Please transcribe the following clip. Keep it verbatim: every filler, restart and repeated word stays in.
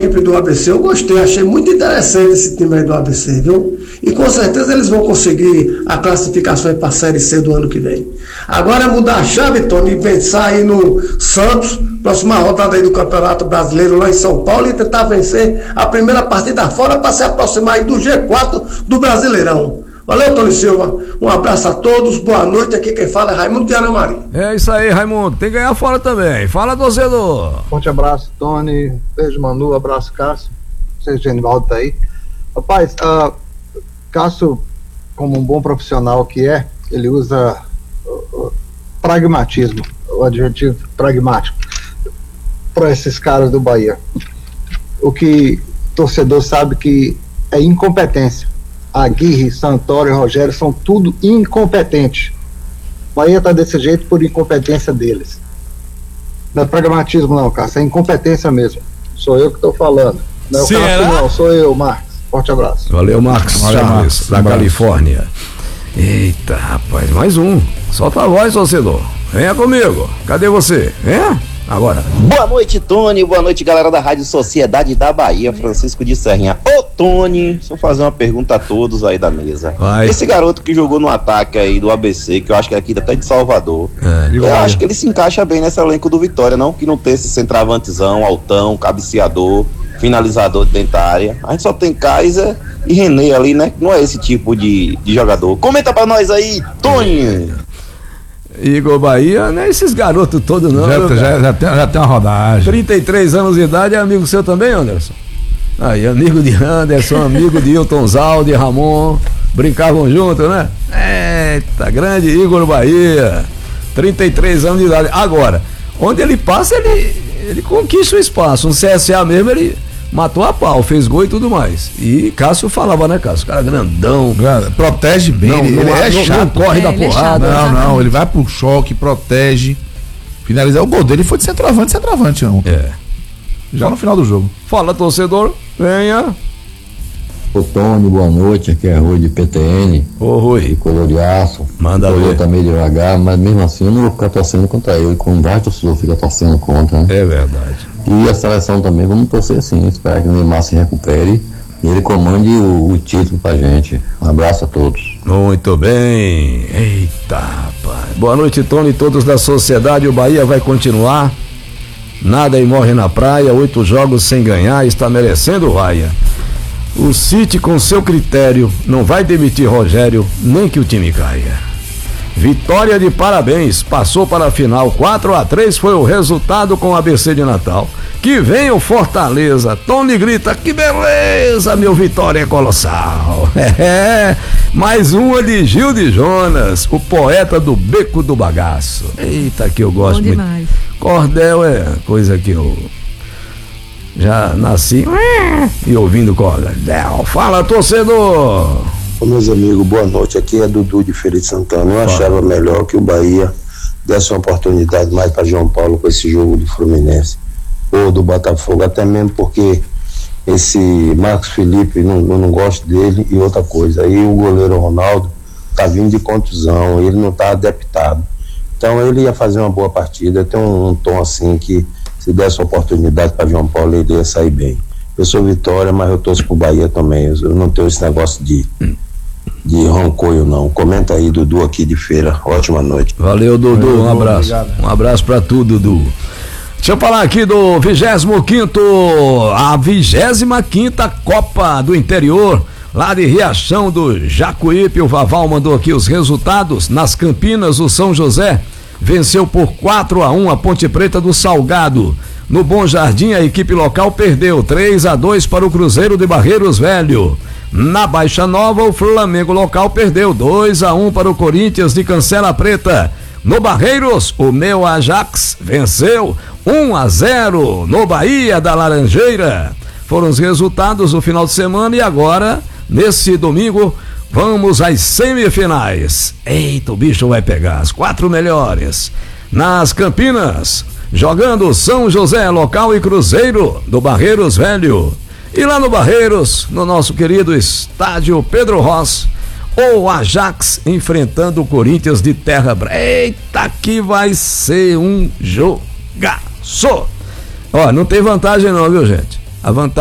equipe do A B C, eu gostei, achei muito interessante esse time aí do A B C, viu? E com certeza eles vão conseguir a classificação para a Série C do ano que vem. Agora é mudar a chave, Tony, e pensar aí no Santos, próxima rodada aí do Campeonato Brasileiro lá em São Paulo, e tentar vencer a primeira partida fora para se aproximar aí do G quatro do Brasileirão. Valeu, Tony Silva. Um abraço a todos, boa noite. Aqui quem fala é Raimundo de Ana Maria. É isso aí, Raimundo. Tem que ganhar fora também. Fala, torcedor. Forte abraço, Tony. Beijo, Manu. Abraço, Cássio. Seja Genivaldo tá aí. Rapaz, uh, Cássio, como um bom profissional que é, ele usa uh, uh, pragmatismo, o adjetivo pragmático, para esses caras do Bahia. O que o torcedor sabe que é incompetência. Aguirre, Santoro e Rogério são tudo incompetentes. O Bahia tá desse jeito por incompetência deles. Não é pragmatismo não, Cássio, é incompetência mesmo. Sou eu que tô falando. Não é o Cássio não, sou eu, Marcos. Forte abraço. Valeu, Marcos Valeu, Charles, Marcos. da Califórnia. Eita, rapaz, mais um. Solta a voz, torcedor. Venha comigo. Cadê você? Venha. Agora. Boa noite, Tony. Boa noite, galera da Rádio Sociedade da Bahia. Francisco de Serrinha. Ô, Tony, deixa eu fazer uma pergunta a todos aí da mesa. Vai. Esse garoto que jogou no ataque aí do A B C, que eu acho que é aqui até de Salvador, É, eu acho que ele se encaixa bem nesse elenco do Vitória, não? Que não tem esse centravantezão, altão, cabeceador, finalizador de dentro da área. A gente só tem Kaiser e René ali, né? Não é esse tipo de, de jogador. Comenta pra nós aí, Tony! Igor Bahia, não é esses garotos todos não. Já, viu, já, já, tem, já tem uma rodagem. trinta e três anos de idade, é amigo seu também, Anderson? Aí, amigo de Anderson, amigo de Hilton Zal, de Ramon, brincavam juntos, né? Eita, grande Igor Bahia, trinta e três anos de idade. Agora, onde ele passa, ele, ele conquista o espaço. No C S A mesmo, ele matou a pau, fez gol e tudo mais. E Cássio falava, né, Cássio? Cara grandão. Protege bem, Não, ele, não, ele é não, chato. não corre É, da ele é porrada. chato. Não, não, Exatamente. ele vai pro choque, protege, finaliza. O gol dele foi de centroavante, centroavante, não. É. Já no final do jogo. Fala, torcedor, venha. Ô Tony, boa noite, aqui é Rui de P T N, Ô, Rui, de Coloriaço. manda Eu ver. tá meio devagar, mas mesmo assim eu não vou ficar torcendo contra ele, como vários torcedores ficam torcendo contra, né? É verdade. E a seleção também, vamos torcer sim, esperar que o Neymar se recupere e ele comande o, o título pra gente. Um abraço a todos. Muito bem. Eita, rapaz. Boa noite, Tony, todos da sociedade. O Bahia vai continuar. Nada e morre na praia. Oito jogos sem ganhar. Está merecendo, Raia. O City, com seu critério, não vai demitir Rogério, nem que o time caia. Vitória de parabéns. Passou para a final. quatro a três foi o resultado com o A B C de Natal. Que vem o Fortaleza. Tony grita, que beleza, meu Vitória é colossal. É, mais uma de Gil de Jonas, o poeta do Beco do Bagaço. Eita, que eu gosto Bom muito. demais. Cordel é coisa que eu já nasci e ouvindo cordel. Fala, torcedor. Ô, meus amigos, boa noite. Aqui é Dudu de Feira de Santana. Eu achava melhor que o Bahia desse uma oportunidade mais para João Paulo com esse jogo do Fluminense ou do Botafogo, até mesmo porque esse Marcos Felipe, não, eu não gosto dele. E outra coisa, aí o goleiro Ronaldo tá vindo de contusão, ele não tá adaptado, então ele ia fazer uma boa partida. Tem um, um tom assim que se desse uma oportunidade para João Paulo ele ia sair bem. Eu sou Vitória, mas eu torço pro Bahia também. Eu não tenho esse negócio de de roncoio não. Comenta aí, Dudu aqui de Feira. Ótima noite. Valeu, Dudu, Valeu, um abraço. obrigado. Um abraço pra tu, Dudu. Deixa eu falar aqui do vigésimo quinto, a vigésima quinta Copa do Interior, lá de Riachão do Jacuípe. O Vaval mandou aqui os resultados. Nas Campinas, o São José venceu por quatro a um a Ponte Preta do Salgado. No Bom Jardim, a equipe local perdeu três a dois para o Cruzeiro de Barreiros Velho. Na Baixa Nova, o Flamengo local perdeu dois a um para o Corinthians de Cancela Preta. No Barreiros, o meu Ajax venceu um a zero no Bahia da Laranjeira. Foram os resultados do final de semana e agora, nesse domingo, vamos às semifinais. Eita, o bicho vai pegar as quatro melhores. Nas Campinas, jogando São José local e Cruzeiro do Barreiros Velho. E lá no Barreiros, no nosso querido estádio Pedro Ross, o Ajax enfrentando o Corinthians de Terra Branca. Eita, que vai ser um jogaço. Ó, não tem vantagem não, viu, gente? A vantagem